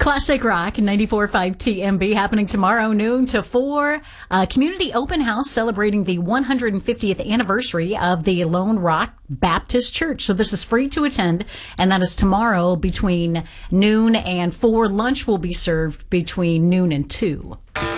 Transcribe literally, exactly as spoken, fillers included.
Classic Rock, ninety-four point five T M B, happening tomorrow noon to four. Uh, community open house celebrating the one hundred fiftieth anniversary of the Lone Rock Baptist Church. So this is free to attend, and that is tomorrow between noon and four. Lunch will be served between noon and two.